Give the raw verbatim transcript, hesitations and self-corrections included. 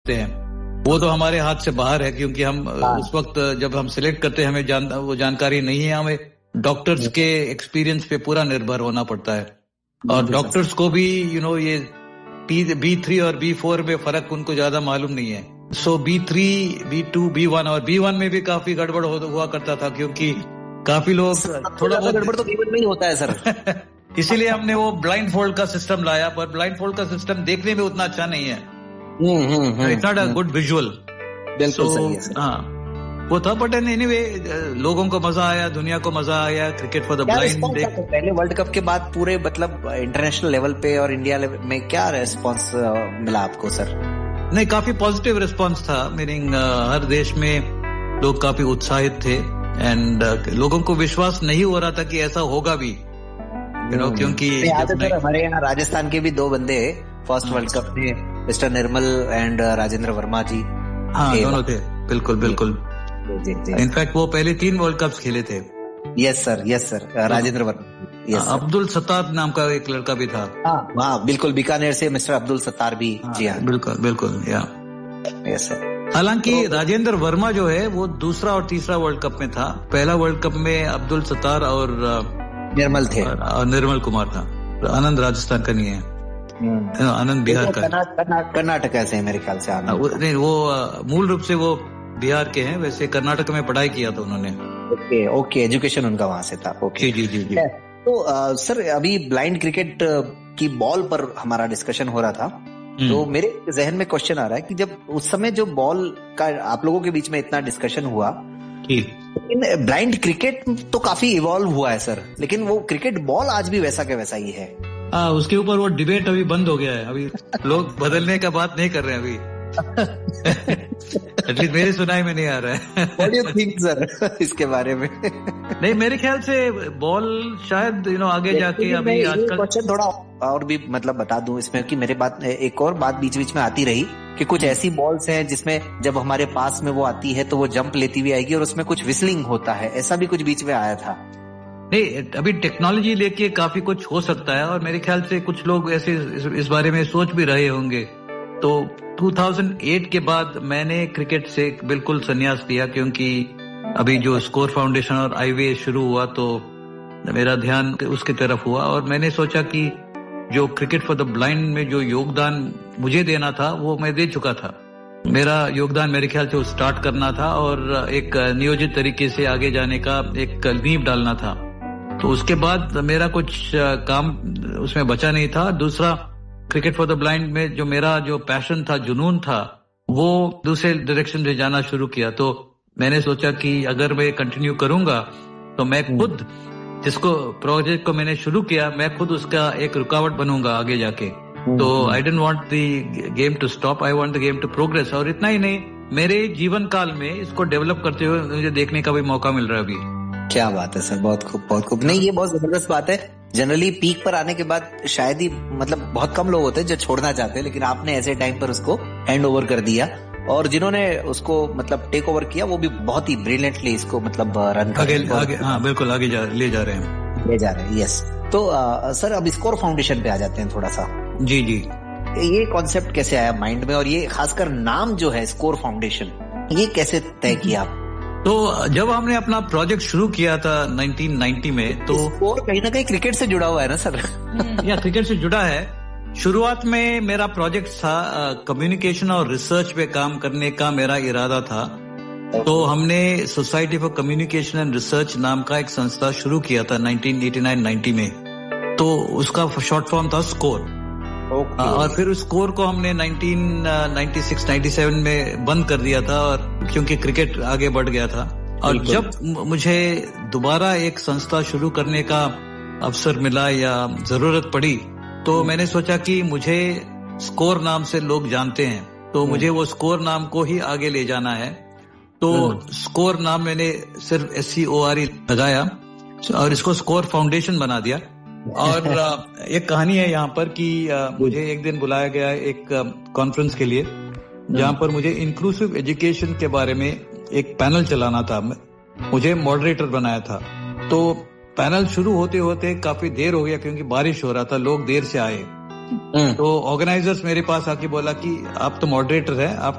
सकते हैं, वो तो हमारे हाथ से बाहर है, क्योंकि हम उस वक्त जब हम सिलेक्ट करते हैं हमें जान वो जानकारी नहीं है, हमें डॉक्टर्स के एक्सपीरियंस पे पूरा निर्भर होना पड़ता है। और डॉक्टर्स को भी यू नो ये बी थ्री और बी फोर में फर्क उनको ज्यादा मालूम नहीं है। सो B three, B to, B one और बी वन में भी काफी गड़बड़ हुआ करता था, क्योंकि काफी लोग थोड़ा बहुत गड़बड़ तो बी वन में ही होता है सर। इसीलिए हमने वो ब्लाइंड फोल्ड का सिस्टम लाया, पर ब्लाइंड फोल्ड का सिस्टम देखने में उतना अच्छा नहीं है, it's not a good visual. बिल्कुल सही है सर। हाँ वो था, बट एनीवे लोगों को मजा आया, दुनिया को मजा आया क्रिकेट फॉर द ब्लाइंड। पहले वर्ल्ड कप के बाद पूरे मतलब इंटरनेशनल लेवल पे और इंडिया लेवल में क्या रेस्पॉन्स मिला आपको सर? नहीं, काफी पॉजिटिव रिस्पॉन्स था, मीनिंग हर देश में लोग काफी उत्साहित थे एंड uh, लोगों को विश्वास नहीं हो रहा था कि ऐसा होगा भी, यू नो, क्योंकि हमारे यहाँ राजस्थान के भी दो बंदे फर्स्ट वर्ल्ड कप में, mister Nirmal and Rajendra Verma जी। हाँ दोनों थे, बिल्कुल बिल्कुल। इनफैक्ट वो पहले तीन वर्ल्ड कप्स खेले थे। Yes sir, yes sir, Rajendra Verma. yes, Abdul Sattar नाम का एक लड़का भी था। हाँ बिल्कुल, बीकानेर से मिस्टर अब्दुल सत्तार भी। जी हाँ बिल्कुल बिल्कुल, या यस सर। हालांकि तो, राजेंद्र वर्मा जो है वो दूसरा और तीसरा वर्ल्ड कप में था। पहला वर्ल्ड कप में अब्दुल सत्तार और निर्मल थे, और निर्मल कुमार था। आनंद राजस्थान का नहीं है, आनंद बिहार का, कर्नाटक से मेरे ख्याल से। नहीं, वो मूल रूप से वो बिहार के हैं, वैसे कर्नाटक में पढ़ाई किया था उन्होंने। ओके ओके, एजुकेशन उनका वहां से था। ओके जी जी जी। तो आ, सर अभी ब्लाइंड क्रिकेट की बॉल पर हमारा डिस्कशन हो रहा था, तो मेरे जहन में क्वेश्चन आ रहा है कि जब उस समय जो बॉल का आप लोगों के बीच में इतना डिस्कशन हुआ, लेकिन ब्लाइंड क्रिकेट तो काफी इवॉल्व हुआ है सर, लेकिन वो क्रिकेट बॉल आज भी वैसा के वैसा ही है। हाँ, उसके ऊपर वो डिबेट अभी बंद हो गया है, अभी लोग बदलने का बात नहीं कर रहे हैं अभी। एटलीस्ट मेरी सुनाई में नहीं आ रहा है। What do you think, sir, इसके बारे में? नहीं, मेरे ख्याल से बॉल शायद यू नो आगे जाके अभी आजकल क्वेश्चन थोड़ा और भी मतलब बता दूं इसमें कि मेरे बात एक और बात बीच बीच में आती रही कि कुछ ऐसी बॉल्स हैं जिसमें जब हमारे पास में वो आती है तो वो जंप लेती हुई आएगी और उसमें कुछ विस्लिंग होता है, ऐसा भी कुछ बीच में आया था। नहीं, अभी टेक्नोलॉजी लेके काफी कुछ हो सकता है और मेरे ख्याल से कुछ लोग ऐसे इस, इस बारे में सोच भी रहे होंगे। तो दो हज़ार आठ के बाद मैंने क्रिकेट से बिल्कुल संन्यास लिया, क्योंकि अभी जो स्कोर फाउंडेशन और आईवे शुरू हुआ तो मेरा ध्यान उसकी तरफ हुआ और मैंने सोचा कि जो क्रिकेट फॉर द ब्लाइंड में जो योगदान मुझे देना था वो मैं दे चुका था। मेरा योगदान मेरे ख्याल से स्टार्ट करना था और एक नियोजित तरीके से आगे जाने का एक नींव डालना था। तो उसके बाद मेरा कुछ काम उसमें बचा नहीं था। दूसरा, क्रिकेट फॉर द ब्लाइंड में जो मेरा जो पैशन था, जुनून था, वो दूसरे डायरेक्शन में जाना शुरू किया। तो मैंने सोचा कि अगर मैं कंटिन्यू करूंगा तो मैं खुद जिसको प्रोजेक्ट को मैंने शुरू किया, मैं खुद उसका एक रुकावट बनूंगा आगे जाके। तो I don't want the game to stop, I want the game to progress. और इतना ही नहीं, मेरे जीवन काल में इसको डेवलप करते हुए मुझे देखने का भी मौका मिल रहा है अभी। क्या बात है सर, बहुत खूब बहुत खूब। नहीं, ये बहुत जबरदस्त बात है। जनरली पीक पर आने के बाद शायद ही मतलब बहुत कम लोग होते हैं जो छोड़ना चाहते हैं, लेकिन आपने ऐसे टाइम पर उसको हैंड ओवर कर दिया और जिन्होंने उसको मतलब टेक ओवर किया वो भी बहुत ही ब्रिलियंटली इसको मतलब रन आगे, आगे, हाँ बिल्कुल आगे जा, ले जा रहे हैं ले जा रहे हैं यस। तो आ, सर अब स्कोर फाउंडेशन पे आ जाते हैं थोड़ा सा। जी जी, ये कॉन्सेप्ट कैसे आया माइंड में और ये खासकर नाम जो है स्कोर फाउंडेशन, ये कैसे तय किया? तो जब हमने अपना प्रोजेक्ट शुरू किया था नाइनटीन नाइंटी में, तो स्कोर कहीं ना कहीं क्रिकेट से जुड़ा हुआ है ना सर? या क्रिकेट से जुड़ा है। शुरुआत में मेरा प्रोजेक्ट था कम्युनिकेशन और रिसर्च पे काम करने का मेरा इरादा था। तो हमने society for communication and research नाम का एक संस्था शुरू किया था नाइनटीन एटी नाइन नाइंटी में। तो उसका शॉर्ट फॉर्म था स्कोर। Okay. और फिर उस स्कोर को हमने nineteen ninety six ninety seven में बंद कर दिया था, और क्योंकि क्रिकेट आगे बढ़ गया था। और जब मुझे दोबारा एक संस्था शुरू करने का अवसर मिला या जरूरत पड़ी, तो मैंने सोचा कि मुझे स्कोर नाम से लोग जानते हैं, तो मुझे वो स्कोर नाम को ही आगे ले जाना है। तो स्कोर नाम मैंने सिर्फ S C O R E लगाया और इसको स्कोर फाउंडेशन बना दिया। और एक कहानी है यहाँ पर कि मुझे एक दिन बुलाया गया एक कॉन्फ्रेंस के लिए, जहाँ पर मुझे इंक्लूसिव एजुकेशन के बारे में एक पैनल चलाना था। मुझे मॉडरेटर बनाया था। तो पैनल शुरू होते होते काफी देर हो गया क्योंकि बारिश हो रहा था, लोग देर से आए। तो ऑर्गेनाइजर्स मेरे पास आके बोला कि आप तो मॉडरेटर हैं, आप